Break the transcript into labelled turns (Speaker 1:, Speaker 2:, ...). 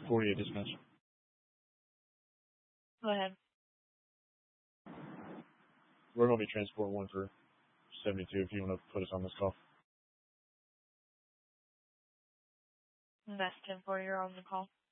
Speaker 1: 48 dispatch.
Speaker 2: Go ahead.
Speaker 1: We're going to be transport 1 for 72 if you want to put us on this call.
Speaker 2: That's 10-4, you're on the call.